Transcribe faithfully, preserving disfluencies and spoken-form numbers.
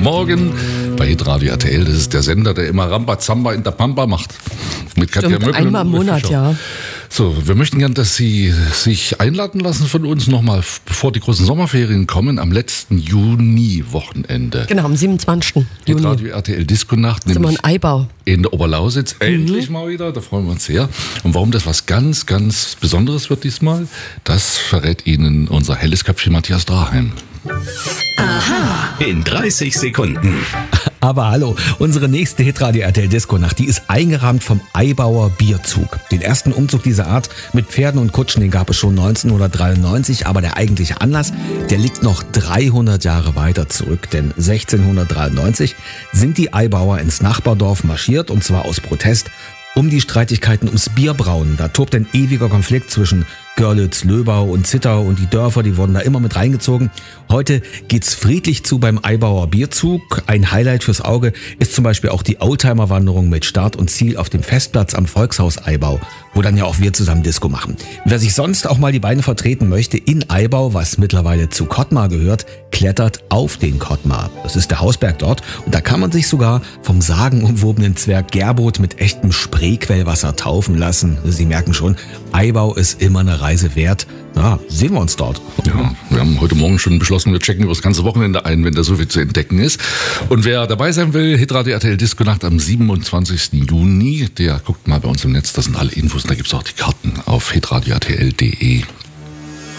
Morgen bei Hitradio R T L. Das ist der Sender, der immer Rambazamba in der Pampa macht. Mit Katja Stimmt, Möckel einmal im Monat, ja. So, wir möchten gern, dass Sie sich einladen lassen von uns nochmal, bevor die großen Sommerferien kommen, am letzten Juni-Wochenende. Genau, am siebenundzwanzigsten Juni. Hitradio R T L Disco-Nacht. Sind wir in Eibau. In der Oberlausitz. Mhm. Endlich mal wieder, da freuen wir uns sehr. Und warum das was ganz, ganz Besonderes wird diesmal, das verrät Ihnen unser helles Köpfchen Matthias Draheim. Aha, in dreißig Sekunden. Aber hallo, unsere nächste Hitradio R T L Disco-Nacht, die ist eingerahmt vom Eibauer Bierzug. Den ersten Umzug dieser Art mit Pferden und Kutschen, den gab es schon neunzehnhundertdreiundneunzig, aber der eigentliche Anlass, der liegt noch dreihundert Jahre weiter zurück, denn sechzehnhundertdreiundneunzig sind die Eibauer ins Nachbardorf marschiert, und zwar aus Protest um die Streitigkeiten ums Bierbrauen. Da tobt ein ewiger Konflikt zwischen Görlitz, Löbau und Zittau, und die Dörfer, die wurden da immer mit reingezogen. Heute geht's friedlich zu beim Eibauer Bierzug. Ein Highlight fürs Auge ist zum Beispiel auch die Oldtimer-Wanderung mit Start und Ziel auf dem Festplatz am Volkshaus Eibau, wo dann ja auch wir zusammen Disco machen. Wer sich sonst auch mal die Beine vertreten möchte in Eibau, was mittlerweile zu Kottmar gehört, klettert auf den Kottmar. Das ist der Hausberg dort, und da kann man sich sogar vom sagenumwobenen Zwerg Gerbot mit echtem Spreequellwasser taufen lassen. Sie merken schon, Eibau ist immer eine Reise wert. Na, sehen wir uns dort. Ja, wir haben heute Morgen schon beschlossen, wir checken über das ganze Wochenende ein, wenn da so viel zu entdecken ist. Und wer dabei sein will, Hitradio R T L Disco-Nacht am siebenundzwanzigsten Juni, der guckt mal bei uns im Netz, da sind alle Infos, und da gibt's auch die Karten auf hitradio r t l punkt d e.